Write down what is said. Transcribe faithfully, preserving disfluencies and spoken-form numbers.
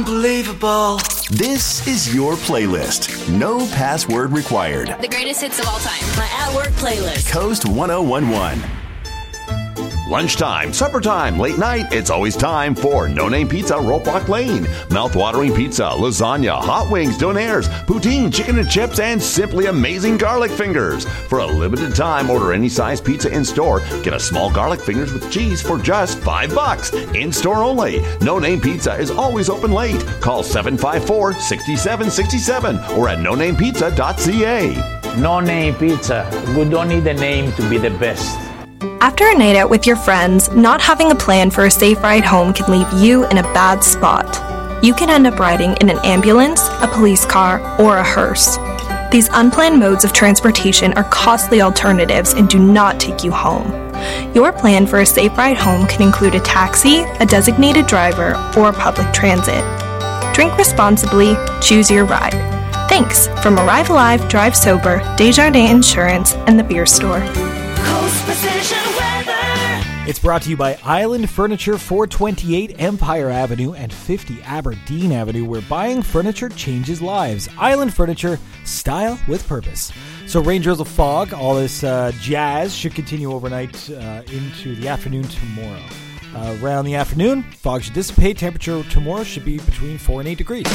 Unbelievable. This is your playlist. No password required. The greatest hits of all time. My at-work playlist. Coast one oh one one. Lunchtime, supper time, late night, it's always time for No Name Pizza, Rope Walk Lane. Mouth-watering pizza, lasagna, hot wings, donaires, poutine, chicken and chips, and simply amazing garlic fingers. For a limited time, order any size pizza in-store. Get a small garlic fingers with cheese for just five bucks. In-store only. No Name Pizza is always open late. Call seven five four, six seven six seven or at no name pizza dot c a. No Name Pizza. We don't need a name to be the best. After a night out with your friends, not having a plan for a safe ride home can leave you in a bad spot. You can end up riding in an ambulance, a police car, or a hearse. These unplanned modes of transportation are costly alternatives and do not take you home. Your plan for a safe ride home can include a taxi, a designated driver, or public transit. Drink responsibly, choose your ride. Thanks from Arrive Alive, Drive Sober, Desjardins Insurance, and the Beer Store. Coast Precision Weather. It's brought to you by Island Furniture, four twenty-eight Empire Avenue and fifty Aberdeen Avenue, where buying furniture changes lives. Island Furniture, style with purpose. So rain, drizzle, fog, all this uh, jazz should continue overnight uh, into the afternoon tomorrow. Uh, around the afternoon, fog should dissipate. Temperature tomorrow should be between four and eight degrees.